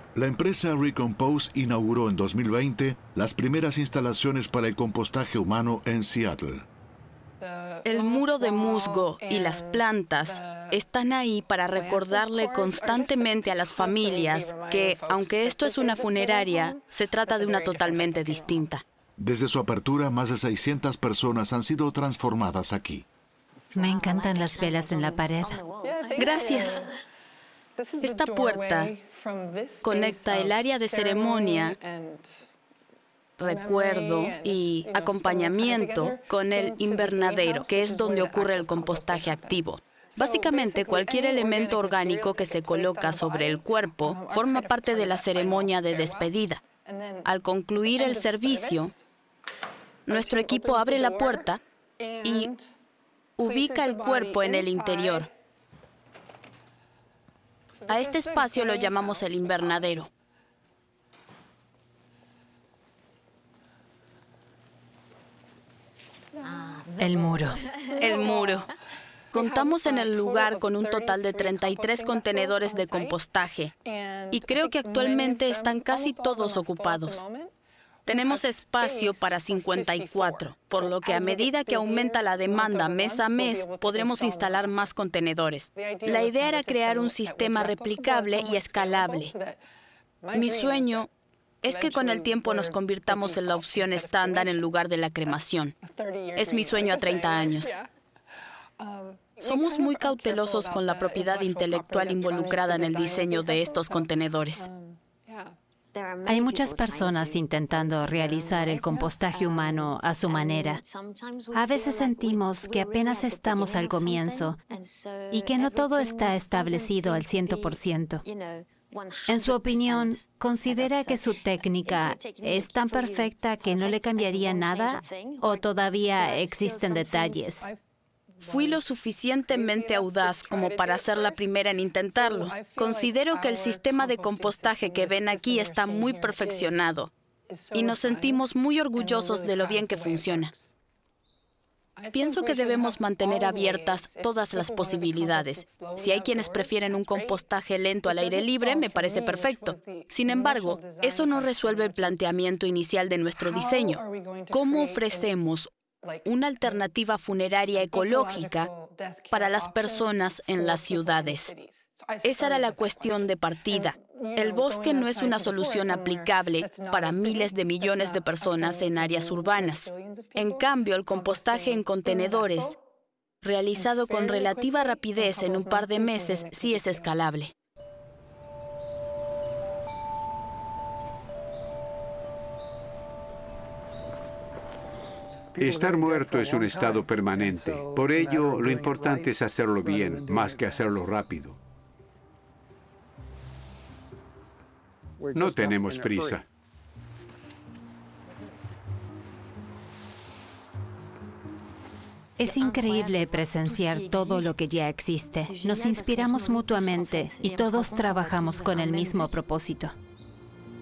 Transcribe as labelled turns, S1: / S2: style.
S1: La empresa Recompose inauguró en 2020 las primeras instalaciones para el compostaje humano en Seattle.
S2: El muro de musgo y las plantas están ahí para recordarle constantemente a las familias que, aunque esto es una funeraria, se trata de una totalmente distinta.
S1: Desde su apertura, más de 600 personas han sido transformadas aquí.
S3: Me encantan las velas en la pared.
S2: Gracias. Esta puerta conecta el área de ceremonia, recuerdo y acompañamiento con el invernadero, que es donde ocurre el compostaje activo. Básicamente, cualquier elemento orgánico que se coloca sobre el cuerpo forma parte de la ceremonia de despedida. Al concluir el servicio, nuestro equipo abre la puerta y ubica el cuerpo en el interior. A este espacio lo llamamos el invernadero.
S3: El muro.
S2: El muro. Contamos en el lugar con un total de 33 contenedores de compostaje y creo que actualmente están casi todos ocupados. Tenemos espacio para 54, por lo que a medida que aumenta la demanda mes a mes, podremos instalar más contenedores. La idea era crear un sistema replicable y escalable. Mi sueño es que con el tiempo nos convirtamos en la opción estándar en lugar de la cremación. Es mi sueño a 30 años. Somos muy cautelosos con la propiedad intelectual involucrada en el diseño de estos contenedores.
S3: Hay muchas personas intentando realizar el compostaje humano a su manera. A veces sentimos que apenas estamos al comienzo y que no todo está establecido al 100%. En su opinión, ¿considera que su técnica es tan perfecta que no le cambiaría nada o todavía existen detalles?
S2: Fui lo suficientemente audaz como para ser la primera en intentarlo. Considero que el sistema de compostaje que ven aquí está muy perfeccionado y nos sentimos muy orgullosos de lo bien que funciona. Pienso que debemos mantener abiertas todas las posibilidades. Si hay quienes prefieren un compostaje lento al aire libre, me parece perfecto. Sin embargo, eso no resuelve el planteamiento inicial de nuestro diseño. ¿Cómo ofrecemos una alternativa funeraria ecológica para las personas en las ciudades? Esa era la cuestión de partida. El bosque no es una solución aplicable para miles de millones de personas en áreas urbanas. En cambio, el compostaje en contenedores, realizado con relativa rapidez en un par de meses, sí es escalable.
S4: Estar muerto es un estado permanente. Por ello, lo importante es hacerlo bien, más que hacerlo rápido. No tenemos prisa.
S3: Es increíble presenciar todo lo que ya existe. Nos inspiramos mutuamente y todos trabajamos con el mismo propósito.